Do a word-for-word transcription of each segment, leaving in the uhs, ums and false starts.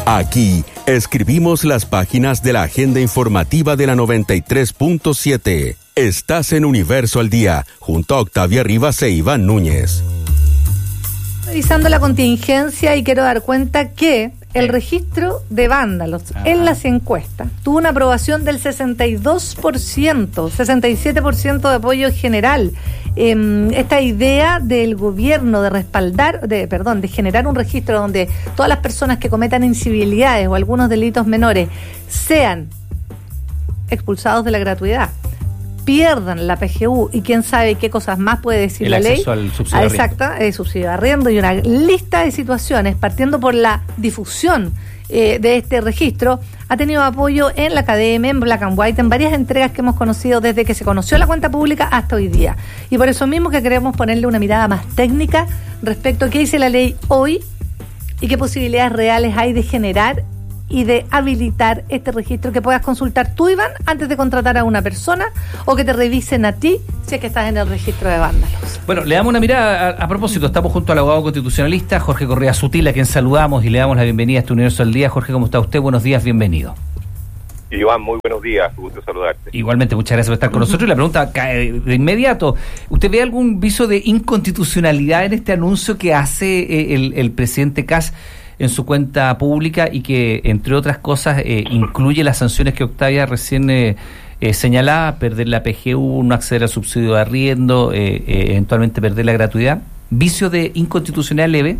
Aquí escribimos las páginas de la agenda informativa de la noventa y tres punto siete. Estás en Universo al Día, junto a Octavia Rivas e Iván Núñez. Revisando la contingencia y quiero dar cuenta que el registro de vándalos Ajá. en las encuestas tuvo una aprobación del sesenta y dos por ciento, sesenta y siete por ciento de apoyo general. Eh, esta idea del gobierno de respaldar, de perdón, de generar un registro donde todas las personas que cometan incivilidades o algunos delitos menores sean expulsados de la gratuidad, pierdan la P G U y quién sabe qué cosas más puede decir el la ley. acceso al subsidio ah, de exacto, eh, subsidio de arriendo y una lista de situaciones, partiendo por la difusión eh, de este registro, ha tenido apoyo en la academia, en Black and White, en varias entregas que hemos conocido desde que se conoció la cuenta pública hasta hoy día. Y por eso mismo que queremos ponerle una mirada más técnica respecto a qué dice la ley hoy y qué posibilidades reales hay de generar y de habilitar este registro que puedas consultar tú, Iván, antes de contratar a una persona o que te revisen a ti si es que estás en el registro de vándalos. Bueno, le damos una mirada a, a propósito, estamos junto al abogado constitucionalista Jorge Correa Sutil, a quien saludamos y le damos la bienvenida a este Universo al Día. Jorge, ¿cómo está usted? Buenos días, bienvenido. Iván, muy buenos días, gusto saludarte. Igualmente, muchas gracias por estar con nosotros. Y la pregunta cae de inmediato, ¿usted ve algún viso de inconstitucionalidad en este anuncio que hace eh, el, el presidente Kast en su cuenta pública y que, entre otras cosas, eh, incluye las sanciones que Octavia recién eh, eh, señalaba, perder la P G U, no acceder al subsidio de arriendo, eh, eh, eventualmente perder la gratuidad? ¿Vicio de inconstitucionalidad leve?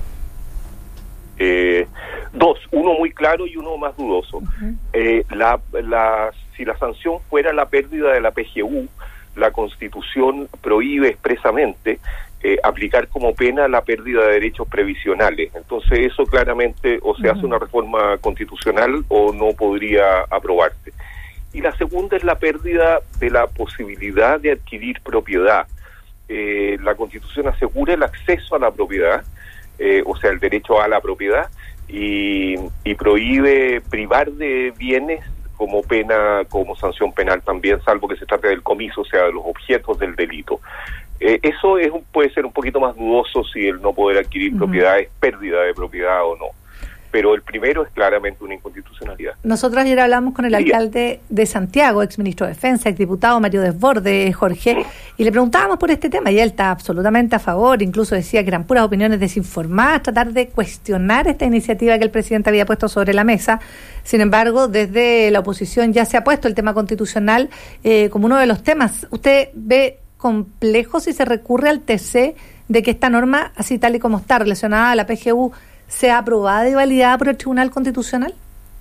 Eh, dos, uno muy claro y uno más dudoso. Uh-huh. Eh, la, la, si la sanción fuera la pérdida de la P G U, la Constitución prohíbe expresamente Eh, aplicar como pena la pérdida de derechos previsionales. Entonces eso claramente o se uh-huh. hace una reforma constitucional o no podría aprobarse. Y la segunda es la pérdida de la posibilidad de adquirir propiedad. Eh, la Constitución asegura el acceso a la propiedad, eh, o sea, el derecho a la propiedad, y, y prohíbe privar de bienes como pena, como sanción penal también, salvo que se trate del comiso, o sea, de los objetos del delito. Eh, eso es un, puede ser un poquito más dudoso si el no poder adquirir uh-huh. propiedad es pérdida de propiedad o no. Pero el primero es claramente una inconstitucionalidad. Nosotros ayer hablamos con el alcalde de Santiago, exministro de Defensa, exdiputado Mario Desbordes, Jorge, y le preguntábamos por este tema y él está absolutamente a favor, incluso decía que eran puras opiniones desinformadas, tratar de cuestionar esta iniciativa que el presidente había puesto sobre la mesa. Sin embargo, desde la oposición ya se ha puesto el tema constitucional eh, como uno de los temas. ¿Usted ve complejo si se recurre al T C de que esta norma, así tal y como está relacionada a la P G U, sea aprobada y validada por el Tribunal Constitucional?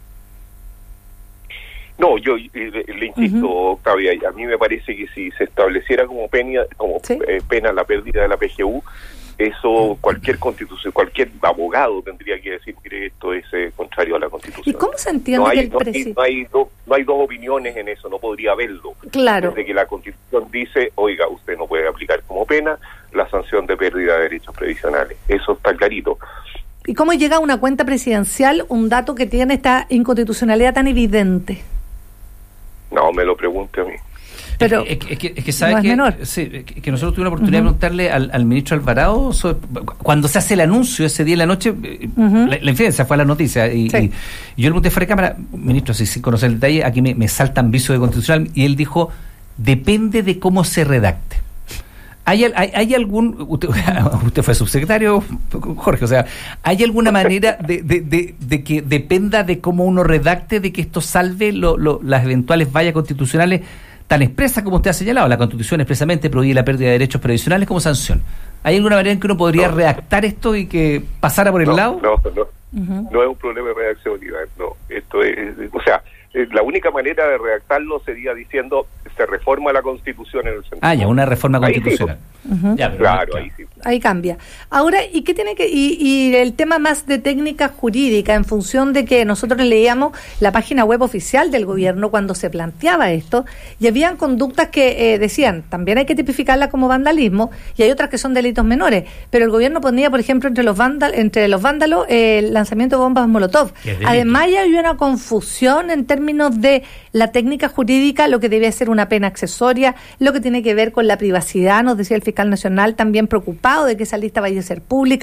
No, yo le, le insisto, uh-huh. Octavia, a mí me parece que si se estableciera como pena, como ¿Sí? eh, pena la pérdida de la P G U, eso cualquier constitución, cualquier abogado tendría que decir que esto es eh, contrario a la Constitución. ¿Y cómo se entiende no hay, que el no, presidente... No hay, do, no hay dos opiniones en eso, no podría haberlo. Claro. Desde que la Constitución dice, oiga, usted no puede aplicar como pena la sanción de pérdida de derechos previsionales. Eso está clarito. ¿Y cómo llega a una cuenta presidencial un dato que tiene esta inconstitucionalidad tan evidente? No, me lo pregunte a mí. Pero es, es, que, es que sabe no es que, menor. sí, que nosotros tuvimos la oportunidad uh-huh. de preguntarle al, al ministro Alvarado sobre, cuando se hace el anuncio ese día en la noche, uh-huh. la, la infidencia fue a la noticia y, sí. y, y yo le pregunté fuera de cámara, ministro, si sin conocer el detalle, aquí me, me saltan vicios de constitucional, y él dijo, depende de cómo se redacte. ¿Hay, hay, hay algún, usted, usted fue subsecretario, Jorge, o sea, ¿hay alguna manera de, de, de, de que dependa de cómo uno redacte, de que esto salve lo, lo, las eventuales fallas constitucionales tan expresas como usted ha señalado? La Constitución expresamente prohíbe la pérdida de derechos previsionales como sanción. ¿Hay alguna manera en que uno podría no. redactar esto y que pasara por el no, lado? No, no, uh-huh. no es un problema de redacción, Iván, no. Esto es, o sea, la única manera de redactarlo sería diciendo se reforma la Constitución en el sentido. Ah, ya, una reforma constitucional. Sí. Uh-huh. Ya, pero claro, ahí sí. Ahí cambia. Ahora, ¿y qué tiene que y, y el tema más de técnica jurídica en función de que nosotros leíamos la página web oficial del gobierno cuando se planteaba esto y habían conductas que eh, decían, también hay que tipificarla como vandalismo y hay otras que son delitos menores, pero el gobierno ponía, por ejemplo, entre los vándal, entre los vándalos eh, el lanzamiento de bombas Molotov. Además, ya hay una confusión en términos de la técnica jurídica, lo que debe ser una pena accesoria, lo que tiene que ver con la privacidad, nos decía el fiscal nacional, también preocupado de que esa lista vaya a ser pública,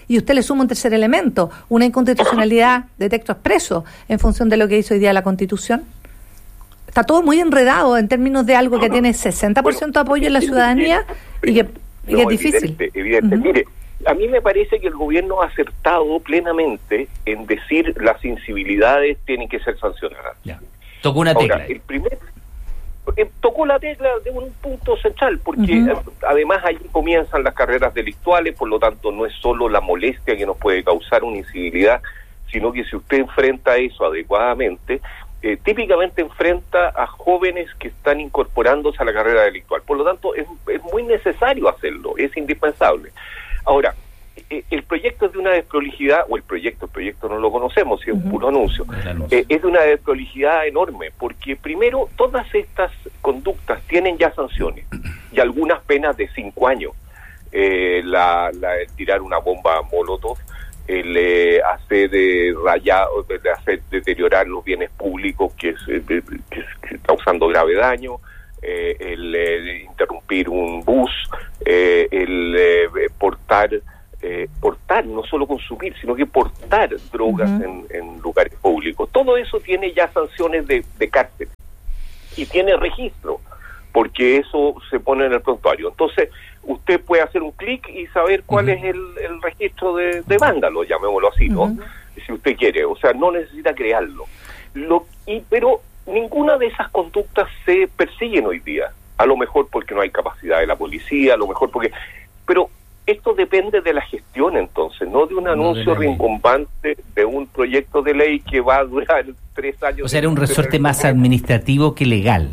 y usted le suma un tercer elemento, una inconstitucionalidad de texto expreso en función de lo que hizo hoy día la Constitución. Está todo muy enredado en términos de algo que tiene sesenta por ciento de apoyo en la ciudadanía y que, y que es difícil. Evidente, evidente. Uh-huh. Mire, a mí me parece que el gobierno ha acertado plenamente en decir las incivilidades tienen que ser sancionadas. Ya. Tocó una tecla. Ahora, el primer, eh, tocó la tecla de un punto central, porque uh-huh. eh, además allí comienzan las carreras delictuales, por lo tanto no es solo la molestia que nos puede causar una incivilidad, sino que si usted enfrenta eso adecuadamente, eh, típicamente enfrenta a jóvenes que están incorporándose a la carrera delictual. Por lo tanto, es, es muy necesario hacerlo, es indispensable. Ahora, eh, el proyecto es de una desprolijidad, o el proyecto, el proyecto no lo conocemos, si es uh-huh. un puro anuncio, eh, es de una desprolijidad enorme, porque primero, todas estas conductas tienen ya sanciones, y algunas penas de cinco años. Eh, la, la el tirar una bomba molotov, el eh, hacer de rayar, de hacer deteriorar los bienes públicos que, es, eh, que, que causando grave daño, eh, el eh, interrumpir un bus, eh, el eh, portar, eh, portar, no solo consumir, sino que portar drogas uh-huh. en, en lugares públicos. Todo eso tiene ya sanciones de, de cárcel y tiene registro, porque eso se pone en el prontuario. Entonces, usted puede hacer un clic y saber cuál uh-huh. es el, el registro de, de vándalo, llamémoslo así, ¿no? Uh-huh. Si usted quiere, o sea, no necesita crearlo. Lo, y pero ninguna de esas conductas se persiguen hoy día. A lo mejor porque no hay capacidad de la policía, a lo mejor porque... Pero esto depende de la gestión, entonces, no de un anuncio no de rimbombante de un proyecto de ley que va a durar tres años. O sea, era un resorte más administrativo que legal.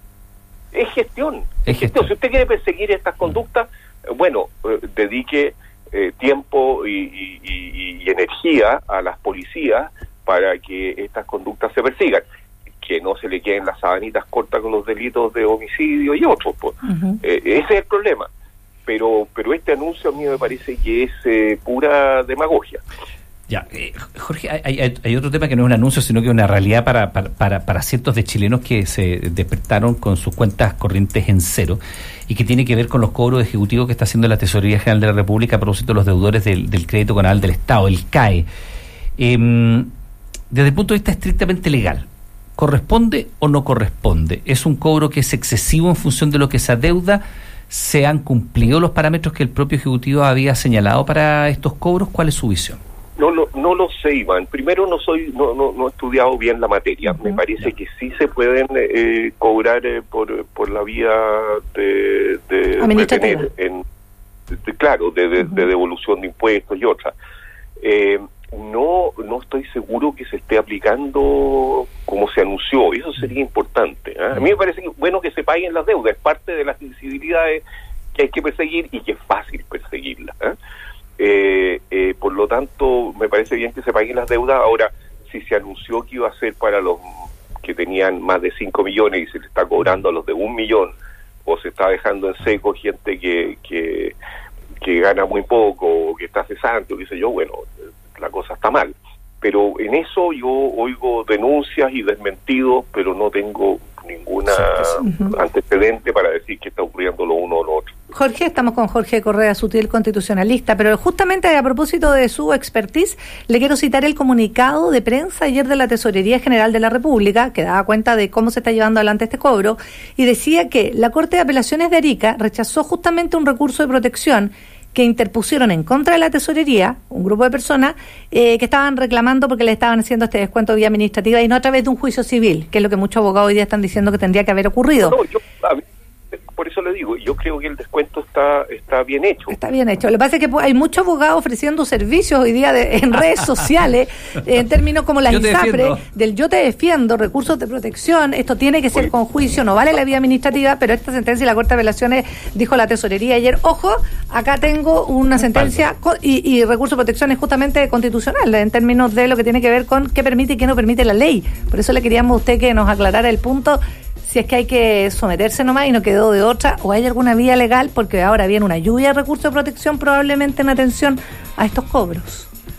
Es gestión, es gestión. Si usted quiere perseguir estas conductas, bueno, eh, dedique eh, tiempo y, y, y, y energía a las policías para que estas conductas se persigan, que no se le queden las sabanitas cortas con los delitos de homicidio y otros, pues. Uh-huh. Eh, ese es el problema. Pero, pero este anuncio a mí me parece que es eh, pura demagogia. Ya, eh, Jorge, hay, hay, hay otro tema que no es un anuncio, sino que es una realidad para, para, para, para cientos de chilenos que se despertaron con sus cuentas corrientes en cero y que tiene que ver con los cobros ejecutivos que está haciendo la Tesorería General de la República a propósito de los deudores del, del Crédito Canal del Estado, el C A E. Eh, desde el punto de vista estrictamente legal, ¿corresponde o no corresponde? ¿Es un cobro que es excesivo en función de lo que se adeuda? ¿Se han cumplido los parámetros que el propio Ejecutivo había señalado para estos cobros? ¿Cuál es su visión? No lo, no lo sé, Iván. Primero, no soy no no, no he estudiado bien la materia. Uh-huh. Me parece yeah. que sí se pueden eh, cobrar eh, por por la vía de, de retener, en, de, claro, de, de, uh-huh. de devolución de impuestos y otras. Eh, no no estoy seguro que se esté aplicando como se anunció. Eso sería importante. ¿eh? A mí me parece que bueno que se paguen las deudas. Es parte de las incivilidades que hay que perseguir y que es fácil perseguirlas. ¿eh? Eh, eh, por lo tanto, me parece bien que se paguen las deudas. Ahora, si se anunció que iba a ser para los que tenían más de cinco millones y se le está cobrando a los de un millón, o se está dejando en seco gente que que, que gana muy poco, o que está cesante, o qué sé yo, bueno, la cosa está mal. Pero en eso yo oigo denuncias y desmentidos, pero no tengo ninguna sí, sí. antecedente para decir que está ocurriendo lo uno o lo otro. Jorge, estamos con Jorge Correa Sutil, constitucionalista, pero justamente a propósito de su expertise, le quiero citar el comunicado de prensa ayer de la Tesorería General de la República, que daba cuenta de cómo se está llevando adelante este cobro, y decía que la Corte de Apelaciones de Arica rechazó justamente un recurso de protección que interpusieron en contra de la Tesorería, un grupo de personas eh, que estaban reclamando porque le estaban haciendo este descuento vía administrativa y no a través de un juicio civil, que es lo que muchos abogados hoy día están diciendo que tendría que haber ocurrido. No, yo, a mí, por eso le digo, yo creo que el descuento está está bien hecho. Está bien hecho. Lo que pasa es que hay muchos abogados ofreciendo servicios hoy día de, en redes sociales, en términos como la ISAPRE, del yo te defiendo, recursos de protección, esto tiene que ser con juicio, no vale la vía administrativa, pero esta sentencia de la Corte de Apelaciones dijo la Tesorería ayer, ojo, acá tengo una sentencia y, y recurso de protección es justamente constitucional, en términos de lo que tiene que ver con qué permite y qué no permite la ley. Por eso le queríamos a usted que nos aclarara el punto, si es que hay que someterse nomás y no quedó de otra, o hay alguna vía legal, porque ahora viene una lluvia de recursos de protección probablemente en atención a estos cobros.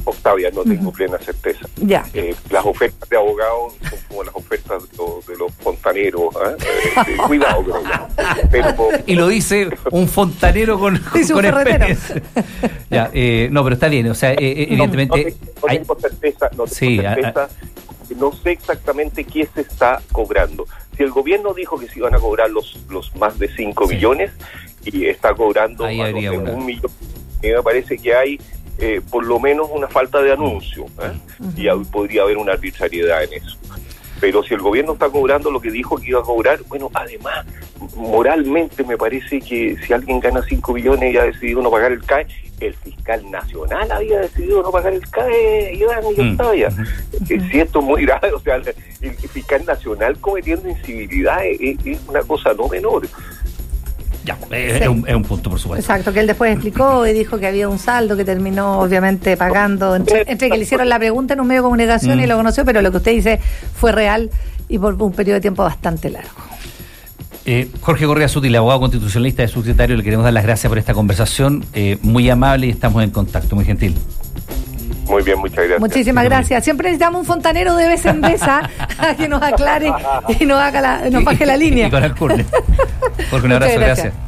Octavia, no tengo plena certeza. Ya. Eh, las ofertas de abogados son como las ofertas de los, de los fontaneros. ¿eh? Eh, cuidado con ellas. Pero, y lo dice un fontanero con, dice con un experiencia. Ya, eh, no, pero está bien. O sea, eh, evidentemente. No, no, tengo certeza, no tengo sí, certeza. A, a, no sé exactamente qué se está cobrando. Si el gobierno dijo que se iban a cobrar los, los más de cinco sí. millones y está cobrando ahí a no sé, un millón, me parece que hay eh, por lo menos una falta de anuncio, ¿eh? Uh-huh. Y ahí podría haber una arbitrariedad en eso. Pero si el gobierno está cobrando lo que dijo que iba a cobrar, bueno, además, moralmente me parece que si alguien gana cinco millones y ha decidido no pagar el C A E, el fiscal nacional había decidido no pagar el C A E, Iván y Octavia. Mm. Eh, si esto es muy grave, o sea, el, el fiscal nacional cometiendo incivilidad es, es una cosa no menor. Ya, es, sí. un, es un punto, por supuesto. Exacto, que él después explicó y dijo que había un saldo que terminó, obviamente, pagando, entre, entre que le hicieron la pregunta en un medio de comunicación mm. y lo conoció, pero lo que usted dice fue real y por un periodo de tiempo bastante largo. Eh, Jorge Correa Sutil, abogado constitucionalista de subsecretario, le queremos dar las gracias por esta conversación, eh, muy amable y estamos en contacto, muy gentil. Muy bien, muchas gracias. Muchísimas gracias. Siempre necesitamos un fontanero de vez en vez a que nos aclare y nos haga la, nos baje la línea. Y con el curne. Jorge, un abrazo, gracias. gracias.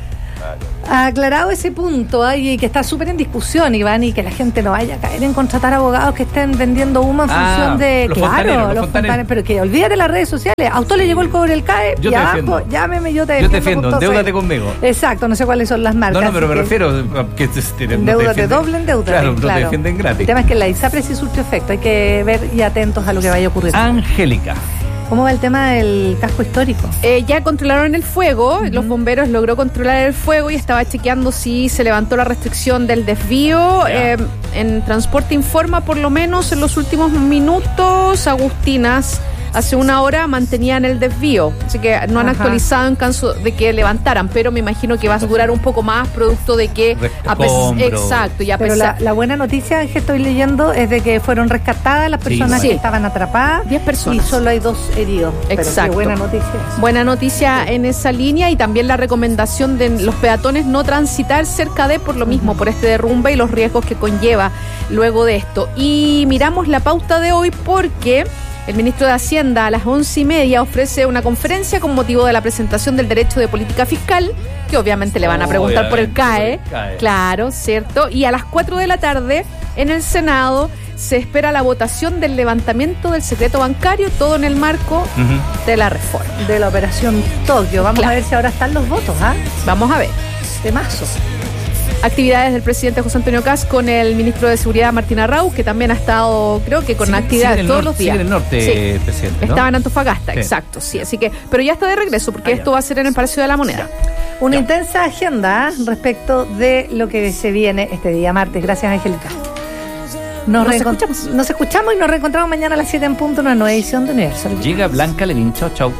Ha aclarado ese punto ¿eh? Y que está súper en discusión, Iván, y que la gente no vaya a caer en contratar abogados que estén vendiendo humo en ah, función de... Los claro, fontaneros, los los fontaneros. Pero que olvídate las redes sociales. A usted le llegó el cobro del C A E yo y abajo, llámeme, yo te defiendo. Yo te defiendo, endeúdate conmigo. Exacto, no sé cuáles son las marcas. No, no, pero me que refiero a que te, te, endeúdate, no doble endeúdate. Claro, claro, no te defienden gratis. El tema es que la ISAPRE sí surtió efecto, hay que ver y atentos a lo que vaya a ocurrir. Angélica. ¿Cómo va el tema del casco histórico? Eh, ya controlaron el fuego, uh-huh. Los bomberos logró controlar el fuego y estaba chequeando si se levantó la restricción del desvío. Eh, en Transporte Informa, por lo menos en los últimos minutos, Agustinas hace una hora mantenían el desvío, así que no han Ajá. actualizado en caso de que levantaran, pero me imagino que va a durar un poco más, producto de que a pesar, exacto, ya pero la, la buena noticia que estoy leyendo es de que fueron rescatadas las personas sí, que sí. estaban atrapadas, diez personas y solo hay dos heridos. Exacto. Pero qué buena noticia es. Buena noticia sí. en esa línea, y también la recomendación de los peatones no transitar cerca de, por lo mismo, uh-huh. por este derrumbe y los riesgos que conlleva luego de esto. Y miramos la pauta de hoy porque el ministro de Hacienda a las once y media ofrece una conferencia con motivo de la presentación del derecho de política fiscal, que obviamente le van a preguntar oh, por el C A E, C A E. Claro, cierto. Y a las cuatro de la tarde en el Senado se espera la votación del levantamiento del secreto bancario, todo en el marco uh-huh. de la reforma. De la operación Tokio. Vamos claro. a ver si ahora están los votos, ¿ah? ¿eh? Vamos a ver. Temazo. Actividades del presidente José Antonio Kast con el ministro de Seguridad Martín Arrau, que también ha estado, creo que con sí, actividades sí todos norte, los días. Sí, en el norte, sí. presidente, ¿no? Estaba en Antofagasta, sí. exacto, sí. Así que, pero ya está de regreso, porque ah, esto va a ser en el Palacio de la Moneda. Ya. Una ya. intensa agenda ¿eh? respecto de lo que se viene este día martes. Gracias, Angélica. Nos, nos, escuchamos. nos escuchamos y nos reencontramos mañana a las siete en punto en una nueva edición de Universo. Llega Blanca Levin. Chau, chau.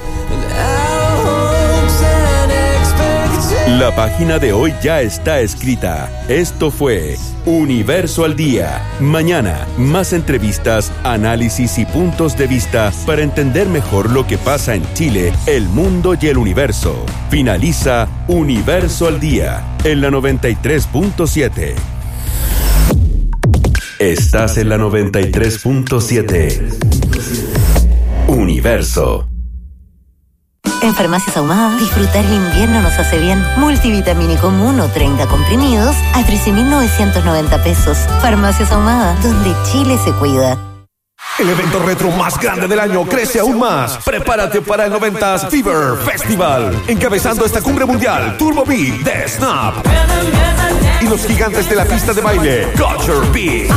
La página de hoy ya está escrita. Esto fue Universo al Día. Mañana, más entrevistas, análisis y puntos de vista para entender mejor lo que pasa en Chile, el mundo y el universo. Finaliza Universo al Día en la noventa y tres punto siete. Estás en la noventa y tres punto siete. Universo. En Farmacias Ahumada, disfrutar el invierno nos hace bien. Multivitamínico Muno, treinta comprimidos a trece mil novecientos noventa pesos. Farmacias Ahumada, donde Chile se cuida. El evento retro más grande del año crece aún más. Prepárate para el noventas Fever Festival. Encabezando esta cumbre mundial, Turbo Beat de Snap. Y los gigantes de la pista de baile, Culture Beat.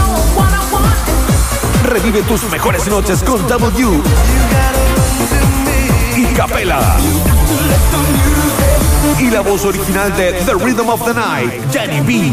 Revive tus mejores noches con W y Capela. Y la voz original de The Rhythm of the Night, Jenny B.